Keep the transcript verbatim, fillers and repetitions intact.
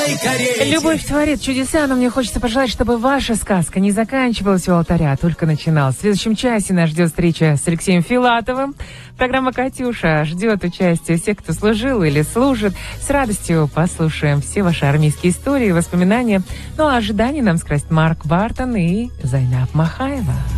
белой карете. Любовь творит чудеса, но мне хочется пожелать, чтобы ваша сказка не заканчивалась у алтаря, а только начиналась. В следующем часе нас ждет встреча с Алексеем Филатовым. Программа «Катюша» ждет участия всех, кто служил или служит. С радостью послушаем все ваши армейские истории и воспоминания. Ну а ожидания нам скрасит Марк Бартон и Зайнаб Махаева.